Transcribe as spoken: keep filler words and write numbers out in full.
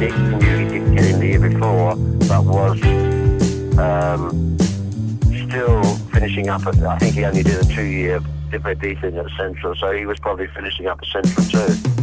Dick knew he didn't get in the year before, but was um, still finishing up at, I think he only did a two-year, did very decent at Central, so he was probably finishing up at Central too.